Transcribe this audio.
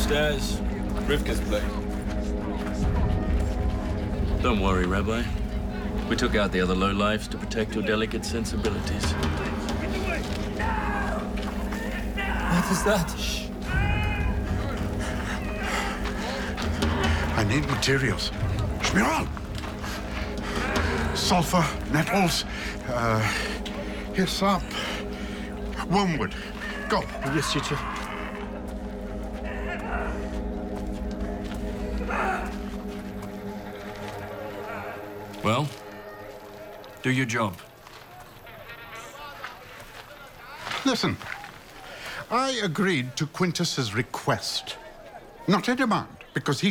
upstairs. Rivka's place. Don't worry, Rabbi. We took out the other lowlifes to protect your delicate sensibilities. What is that? Shh. I need materials. Shmiral! Sulfur, nettles, hyssop, wormwood. Go. Yes, teacher. Well, do your job. Listen, I agreed to Quintus's request, not a demand, because he